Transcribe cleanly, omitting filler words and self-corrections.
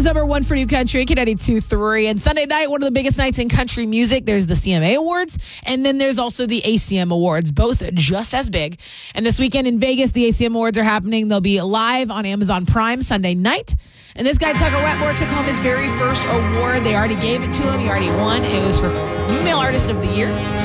number one for new country, K92.3. And Sunday night, one of the biggest nights in country music. There's the CMA Awards, and then there's also the ACM Awards, both just as big. And this weekend in Vegas, the ACM Awards are happening. They'll be live on Amazon Prime Sunday night. And this guy, Tucker Wetmore, took home his very first award. They already gave it to him. He already won. It was for New Male Artist of the Year.